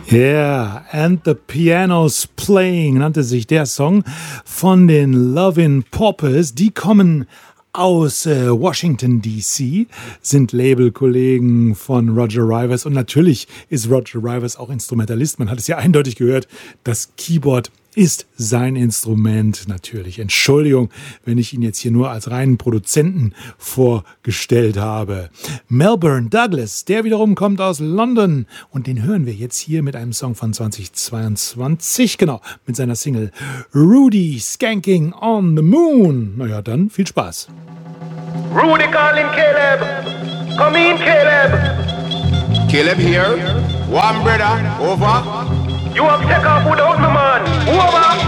Yeah, and the Piano's Playing nannte sich der Song von den Lovin' Poppers. Die kommen aus Washington D.C., sind Labelkollegen von Roger Rivers und natürlich ist Roger Rivers auch Instrumentalist. Man hat es ja eindeutig gehört, das Keyboard ist sein Instrument natürlich. Entschuldigung, wenn ich ihn jetzt hier nur als reinen Produzenten vorgestellt habe. Melbourne Douglas, der wiederum kommt aus London und den hören wir jetzt hier mit einem Song von 2022, genau, mit seiner Single Rudy Skanking on the Moon. Naja, dann viel Spaß. Rudy calling Caleb. Come in, Caleb. Caleb here. One brother, over. You have take off without me, man. Over.